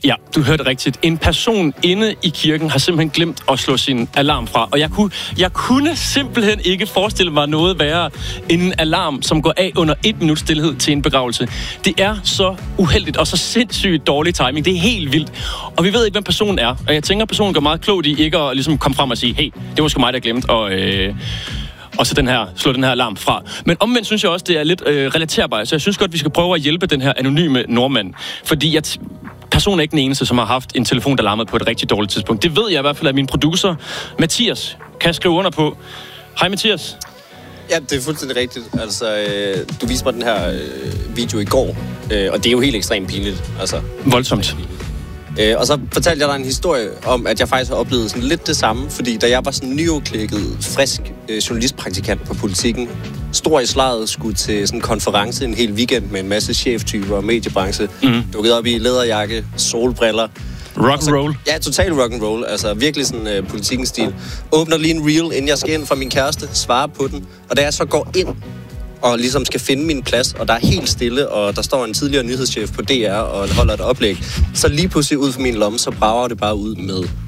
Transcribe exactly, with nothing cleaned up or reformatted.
Ja, du hørte rigtigt. En person inde i kirken har simpelthen glemt at slå sin alarm fra. Og jeg kunne, jeg kunne simpelthen ikke forestille mig noget værre end en alarm, som går af under et minut stillhed til en begravelse. Det er så uheldigt og så sindssygt dårlig timing. Det er helt vildt. Og vi ved ikke, hvem personen er. Og jeg tænker, at personen går meget klogt i ikke at ligesom komme frem og sige, hey, det var sgu mig, der glemte og øh, og så den her, slå den her alarm fra. Men omvendt synes jeg også, det er lidt øh, relaterbart. Så jeg synes godt, vi skal prøve at hjælpe den her anonyme nordmand. Fordi jeg t- personen er ikke den eneste, som har haft en telefon, der larmede på et rigtig dårligt tidspunkt. Det ved jeg i hvert fald, at min producer, Mathias, kan skrive under på. Hej Mathias. Ja, det er fuldstændig rigtigt. Altså, øh, du viste mig den her øh, video i går, øh, og det er jo helt ekstremt pinligt. Altså, voldsomt. Øh, og så fortalte jeg dig en historie om, at jeg faktisk har oplevet sådan lidt det samme, fordi da jeg var sådan nyudklækket, frisk øh, journalistpraktikant på Politikken, stor i slaget, skulle til sådan en konference en hel weekend med en masse cheftyper og mediebranche, mm. dukket op i læderjakke, solbriller. Rock and roll. Ja, total rock and roll. Altså virkelig sådan øh, Politikken stil. Åbner lige en reel, inden jeg skal ind fra min kæreste, svarer på den. Og da jeg så går ind og ligesom skal finde min plads, og der er helt stille, og der står en tidligere nyhedschef på D R og holder et oplæg, så lige pludselig ud fra min lomme, så brager det bare ud med